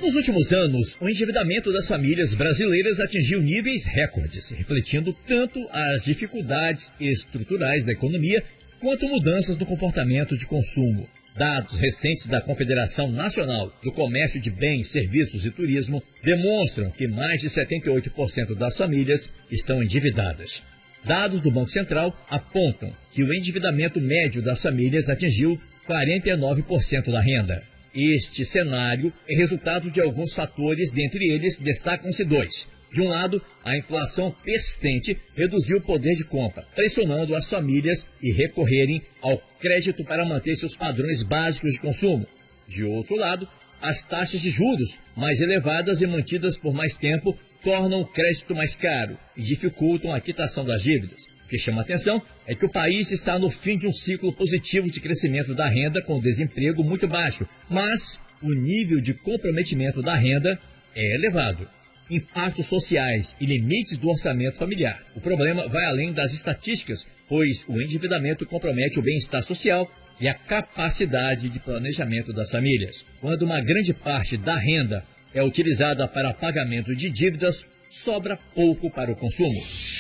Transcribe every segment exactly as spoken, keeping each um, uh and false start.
Nos últimos anos, o endividamento das famílias brasileiras atingiu níveis recordes, refletindo tanto as dificuldades estruturais da economia quanto mudanças no comportamento de consumo. Dados recentes da Confederação Nacional do Comércio de Bens, Serviços e Turismo demonstram que mais de setenta e oito por cento das famílias estão endividadas. Dados do Banco Central apontam que o endividamento médio das famílias atingiu quarenta e nove por cento da renda. Este cenário é resultado de alguns fatores, dentre eles destacam-se dois. De um lado, a inflação persistente reduziu o poder de compra, pressionando as famílias a recorrerem ao crédito para manter seus padrões básicos de consumo. De outro lado, as taxas de juros mais elevadas e mantidas por mais tempo tornam o crédito mais caro e dificultam a quitação das dívidas. O que chama a atenção é que o país está no fim de um ciclo positivo de crescimento da renda com desemprego muito baixo, mas o nível de comprometimento da renda é elevado. Impactos sociais e limites do orçamento familiar. O problema vai além das estatísticas, pois o endividamento compromete o bem-estar social e a capacidade de planejamento das famílias. Quando uma grande parte da renda é utilizada para pagamento de dívidas, sobra pouco para o consumo.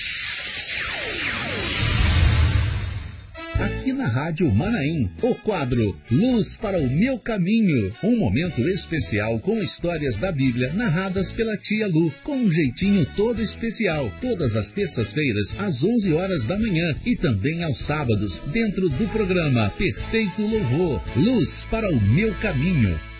Aqui na Rádio Manaim, o quadro Luz para o Meu Caminho. Um momento especial com histórias da Bíblia narradas pela tia Lu, com um jeitinho todo especial. Todas as terças-feiras, às onze horas da manhã e também aos sábados, dentro do programa Perfeito Louvor. Luz para o Meu Caminho.